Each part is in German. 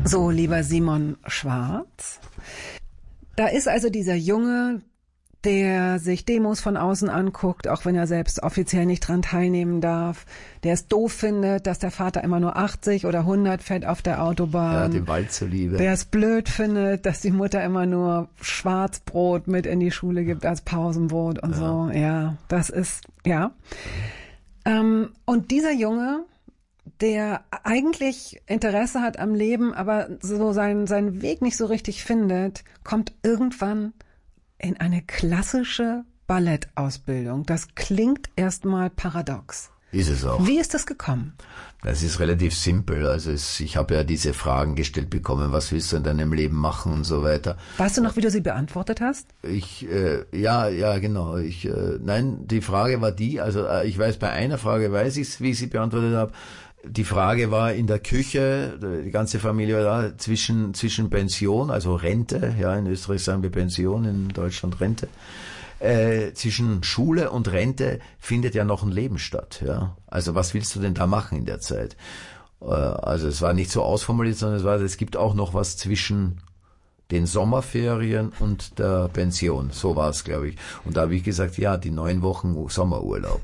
So, lieber Simon Schwarz, da ist also dieser Junge, der sich Demos von außen anguckt, auch wenn er selbst offiziell nicht dran teilnehmen darf, der es doof findet, dass der Vater immer nur 80 oder 100 fährt auf der Autobahn. Ja, dem Wald zuliebe. Der es blöd findet, dass die Mutter immer nur Schwarzbrot mit in die Schule gibt als Pausenbrot und so. Ja, das ist, ja. Und dieser Junge, der eigentlich Interesse hat am Leben, aber so seinen Weg nicht so richtig findet, kommt irgendwann in eine klassische Ballettausbildung. Das klingt erstmal paradox. Ist es auch. Wie ist das gekommen? Das ist relativ simpel. Also ich habe ja diese Fragen gestellt bekommen, was willst du in deinem Leben machen und so weiter. Weißt du noch, wie du sie beantwortet hast? Ja, genau. Nein, die Frage war die, also ich weiß, bei einer Frage weiß ich, wie ich sie beantwortet habe. Die Frage war in der Küche, die ganze Familie war da, zwischen Pension, also Rente, ja, in Österreich sagen wir Pension, in Deutschland Rente, zwischen Schule und Rente findet ja noch ein Leben statt, ja. Also was willst du denn da machen in der Zeit? Also es war nicht so ausformuliert, sondern es gibt auch noch was zwischen den Sommerferien und der Pension, so war es, glaube ich. Und da habe ich gesagt, ja, die 9 Wochen Sommerurlaub.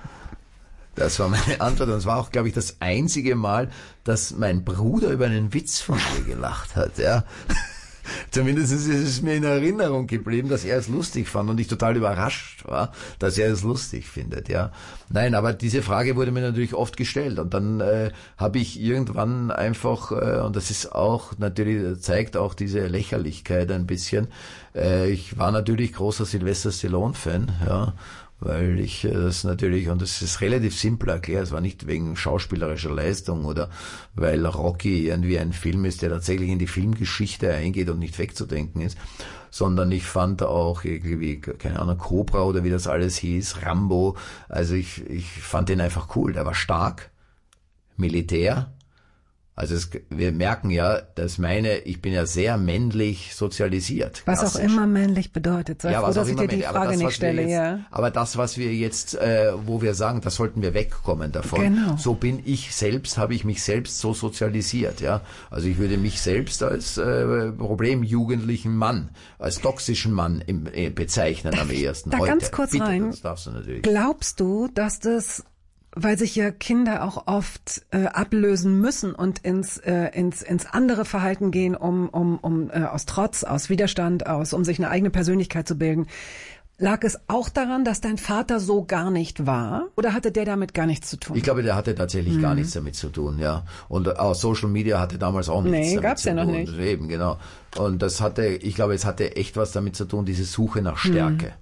Das war meine Antwort und es war auch, glaube ich, das einzige Mal, dass mein Bruder über einen Witz von mir gelacht hat, ja. Zumindest ist es mir in Erinnerung geblieben, dass er es lustig fand und ich total überrascht war, dass er es lustig findet, ja. Nein, aber diese Frage wurde mir natürlich oft gestellt und dann habe ich irgendwann einfach, und das ist auch natürlich, zeigt auch diese Lächerlichkeit ein bisschen, ich war natürlich großer Sylvester Stallone-Fan, ja. Weil ich das natürlich, und das ist relativ simpel erklärt, es war nicht wegen schauspielerischer Leistung oder weil Rocky irgendwie ein Film ist, der tatsächlich in die Filmgeschichte eingeht und nicht wegzudenken ist, sondern ich fand auch irgendwie, keine Ahnung, Cobra oder wie das alles hieß, Rambo, also ich fand den einfach cool, der war stark, Militär. Also wir merken ja, dass ich bin ja sehr männlich sozialisiert. Was auch immer männlich bedeutet. Sei froh, dass ich dir die Frage nicht stelle, ja. Aber das, was wir jetzt, wo wir sagen, das sollten wir wegkommen davon. Genau. So habe ich mich selbst so sozialisiert, ja. Also ich würde mich selbst als problemjugendlichen Mann, als toxischen Mann bezeichnen am ehesten. Da heute. Ganz kurz Bitte, rein. das darfst du natürlich. Glaubst du, dass das, weil sich ja Kinder auch oft ablösen müssen und ins andere Verhalten gehen, um aus Trotz, aus Widerstand, um sich eine eigene Persönlichkeit zu bilden. Lag es auch daran, dass dein Vater so gar nicht war? Oder hatte der damit gar nichts zu tun? Ich glaube, der hatte tatsächlich gar nichts damit zu tun, ja. Und auch Social Media hatte damals auch nichts damit zu tun. Nee, gab's ja noch nicht. Eben, genau. Und ich glaube, es hatte echt was damit zu tun, diese Suche nach Stärke.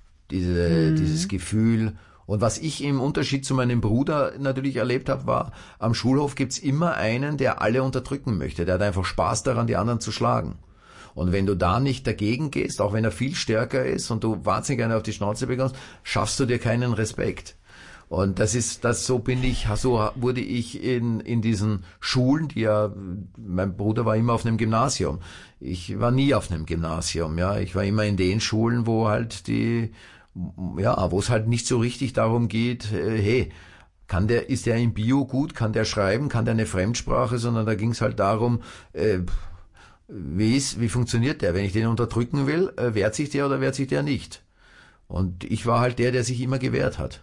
Dieses Gefühl. Und was ich im Unterschied zu meinem Bruder natürlich erlebt habe, war, am Schulhof gibt's immer einen, der alle unterdrücken möchte. Der hat einfach Spaß daran, die anderen zu schlagen. Und wenn du da nicht dagegen gehst, auch wenn er viel stärker ist und du wahnsinnig gerne auf die Schnauze bekommst, schaffst du dir keinen Respekt. Und so wurde ich in diesen Schulen, mein Bruder war immer auf einem Gymnasium. Ich war nie auf einem Gymnasium, ja. Ich war immer in den Schulen, wo halt wo es halt nicht so richtig darum geht, hey, ist der in Bio gut, kann der schreiben, kann der eine Fremdsprache, sondern da ging es halt darum, wie funktioniert der? Wenn ich den unterdrücken will, wehrt sich der oder wehrt sich der nicht? Und ich war halt der sich immer gewehrt hat.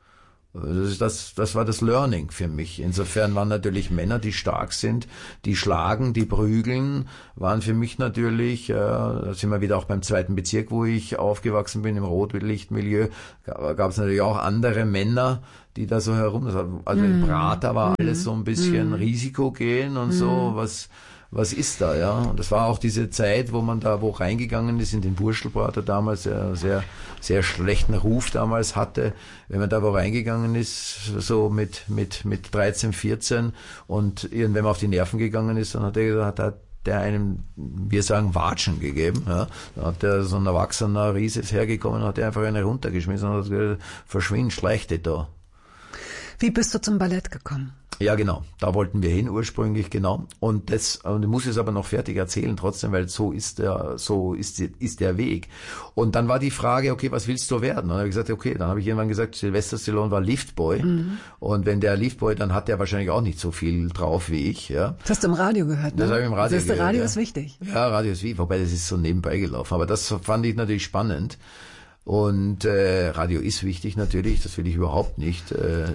Das war das Learning für mich. Insofern waren natürlich Männer, die stark sind, die schlagen, die prügeln, waren für mich natürlich, da sind wir wieder auch beim 2. Bezirk, wo ich aufgewachsen bin, im Rotlichtmilieu, gab es natürlich auch andere Männer, die da so also im Prater war alles so ein bisschen Risiko gehen und so, was ist da, ja? Und das war auch diese Zeit, wo reingegangen ist in den Wurstelprater damals, der sehr, sehr schlechten Ruf damals hatte. Wenn man da wo reingegangen ist, so mit 13, 14 und irgendwem auf die Nerven gegangen ist, dann hat der einem, wir sagen, Watschen gegeben, ja. Da hat der so ein erwachsener Riese hergekommen und hat der einfach eine runtergeschmissen und hat gesagt, verschwind, schleich dich da. Wie bist du zum Ballett gekommen? Ja, genau. Da wollten wir hin ursprünglich, genau. Und ich muss es aber noch fertig erzählen trotzdem, weil so ist der Weg. Und dann war die Frage, okay, was willst du werden? Und dann habe ich gesagt, okay, dann habe ich irgendwann gesagt, Sylvester Stallone war Liftboy. Und wenn der Liftboy, dann hat der wahrscheinlich auch nicht so viel drauf wie ich, ja. Das hast du im Radio gehört, ne? Das habe ich im Radio gehört. Radio ist wichtig. Ja, Radio ist wichtig, wobei das ist so nebenbei gelaufen. Aber das fand ich natürlich spannend. Und Radio ist wichtig natürlich, das will ich überhaupt nicht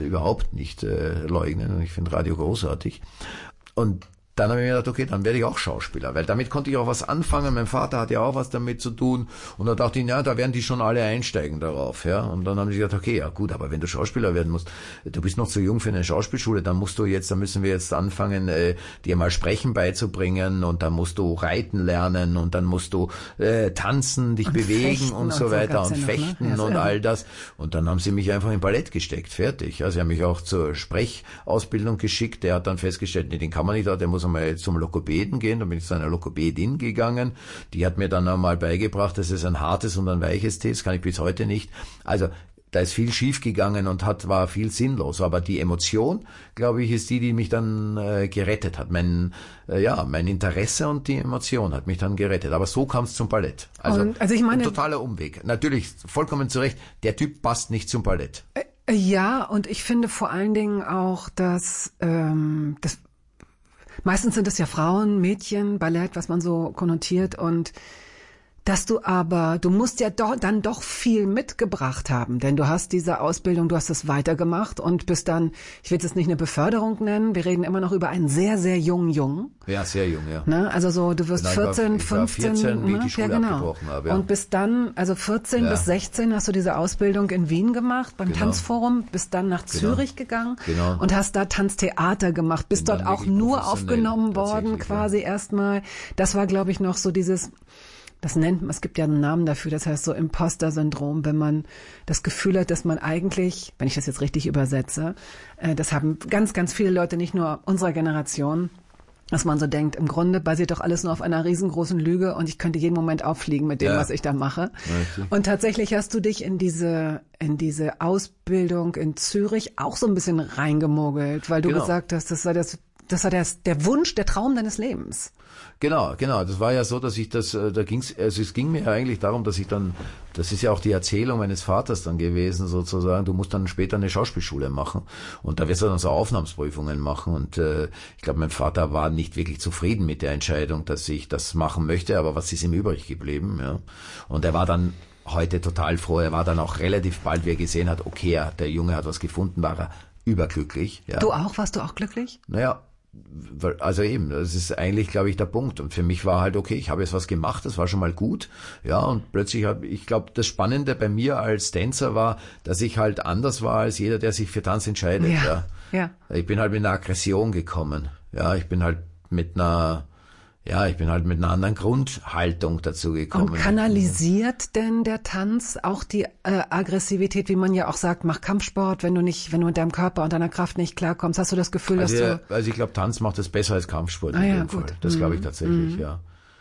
leugnen. Und ich finde Radio großartig. Und dann habe ich mir gedacht, okay, dann werde ich auch Schauspieler, weil damit konnte ich auch was anfangen. Mein Vater hatte ja auch was damit zu tun. Und da dachte ich, ja, da werden die schon alle einsteigen darauf, ja. Und dann haben sie gesagt, okay, ja gut, aber wenn du Schauspieler werden musst, du bist noch zu jung für eine Schauspielschule, dann müssen wir jetzt anfangen, dir mal Sprechen beizubringen und dann musst du reiten lernen und dann musst du tanzen, dich bewegen und so weiter und fechten und all das. Und dann haben sie mich einfach in Ballett gesteckt, fertig. Also sie haben mich auch zur Sprechausbildung geschickt. Der hat dann festgestellt, nee, den kann man nicht, der muss einmal zum Lokopäden gehen. Dann bin ich zu einer Lokopädin gegangen. Die hat mir dann einmal beigebracht, dass es ein hartes und ein weiches T ist. Das kann ich bis heute nicht. Also da ist viel schief gegangen und war viel sinnlos. Aber die Emotion, glaube ich, ist die mich dann gerettet hat. Mein Interesse und die Emotion hat mich dann gerettet. Aber so kam es zum Ballett. Also ich meine, ein totaler Umweg. Natürlich, vollkommen zu Recht, der Typ passt nicht zum Ballett. Ja, und ich finde vor allen Dingen auch, dass meistens sind es ja Frauen, Mädchen, Ballett, was man so konnotiert, und du musst ja dann doch viel mitgebracht haben, denn du hast diese Ausbildung, du hast es weitergemacht und bist dann, ich will es jetzt nicht eine Beförderung nennen, wir reden immer noch über einen sehr, sehr jungen Jungen. Ja, sehr jung, ja. Ne? Also so, du wirst 14, 15, 14, wie ich die Schule abgebrochen habe. Ja. Und bis dann, also 14 bis 16 hast du diese Ausbildung in Wien gemacht, beim Tanzforum, bist dann nach Zürich gegangen und hast da Tanztheater gemacht, bist dort auch nur aufgenommen worden, quasi erstmal. Das war, glaube ich, noch so dieses... es gibt ja einen Namen dafür, das heißt so Imposter-Syndrom, wenn man das Gefühl hat, dass man eigentlich, wenn ich das jetzt richtig übersetze, das haben ganz, ganz viele Leute, nicht nur unserer Generation, dass man so denkt, im Grunde basiert doch alles nur auf einer riesengroßen Lüge und ich könnte jeden Moment auffliegen mit dem, was ich da mache. Richtig. Und tatsächlich hast du dich in diese Ausbildung in Zürich auch so ein bisschen reingemogelt, weil du gesagt hast, das war der Wunsch, der Traum deines Lebens. Genau. Das war ja so, dass es ging mir ja eigentlich darum, dass ich dann, das ist ja auch die Erzählung meines Vaters dann gewesen, sozusagen, du musst dann später eine Schauspielschule machen und da wirst du dann so Aufnahmsprüfungen machen und ich glaube, mein Vater war nicht wirklich zufrieden mit der Entscheidung, dass ich das machen möchte, aber was ist ihm übrig geblieben, ja. Und er war dann heute total froh, er war dann auch relativ bald, wie er gesehen hat, okay, der Junge hat was gefunden, war er überglücklich. Ja. Du auch? Warst du auch glücklich? Naja, also eben, das ist eigentlich, glaube ich, der Punkt. Und für mich war halt, okay, ich habe jetzt was gemacht, das war schon mal gut. Ja, und plötzlich ich glaube, das Spannende bei mir als Tänzer war, dass ich halt anders war als jeder, der sich für Tanz entscheidet. Ja. Ich bin halt mit einer Aggression gekommen. Ja, ich bin halt mit einer anderen Grundhaltung dazu gekommen. Und kanalisiert denn der Tanz auch die Aggressivität, wie man ja auch sagt, mach Kampfsport, wenn du mit deinem Körper und deiner Kraft nicht klarkommst? Hast du das Gefühl, dass du... Also ich glaube, Tanz macht es besser als Kampfsport in dem Fall. Das glaube ich tatsächlich, ja.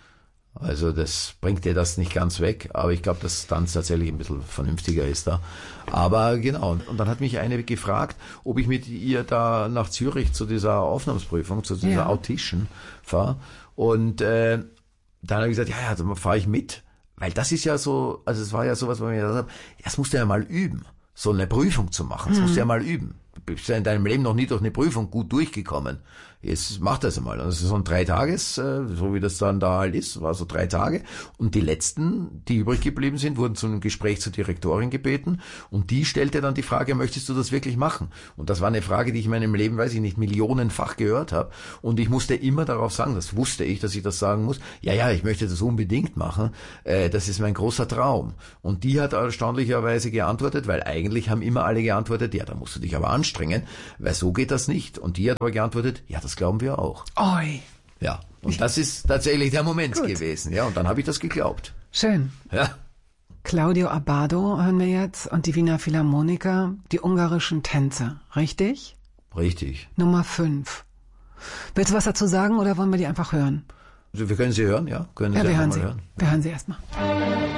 Also das bringt dir das nicht ganz weg, aber ich glaube, dass Tanz tatsächlich ein bisschen vernünftiger ist da. Aber genau, und dann hat mich eine gefragt, ob ich mit ihr da nach Zürich zu dieser Aufnahmsprüfung, zu dieser Audition fahre. Und dann habe ich gesagt, ja, dann fahre ich mit. Weil das ist ja so, also es war ja sowas, wo ich mir gedacht habe, das musst du ja mal üben, so eine Prüfung zu machen. Das musst du ja mal üben. Du bist ja in deinem Leben noch nie durch eine Prüfung gut durchgekommen. Jetzt mach das einmal. Das ist so ein 3-Tages, so wie das dann da halt ist, war so 3 Tage. Und die letzten, die übrig geblieben sind, wurden zu einem Gespräch zur Direktorin gebeten. Und die stellte dann die Frage, möchtest du das wirklich machen? Und das war eine Frage, die ich in meinem Leben, weiß ich nicht, millionenfach gehört habe. Und ich musste immer darauf sagen, das wusste ich, dass ich das sagen muss. Ja, ich möchte das unbedingt machen. Das ist mein großer Traum. Und die hat erstaunlicherweise geantwortet, weil eigentlich haben immer alle geantwortet, ja, da musst du dich aber anstrengen, weil so geht das nicht. Und die hat aber geantwortet, ja, das glauben wir auch. Oi. Ja, und das ist tatsächlich der Moment gewesen. Ja, und dann habe ich das geglaubt. Schön. Ja. Claudio Abbado hören wir jetzt und die Wiener Philharmoniker, die ungarischen Tänze, richtig? Richtig. Nummer 5. Willst du was dazu sagen oder wollen wir die einfach hören? Wir können sie hören, ja. Wir hören sie erstmal.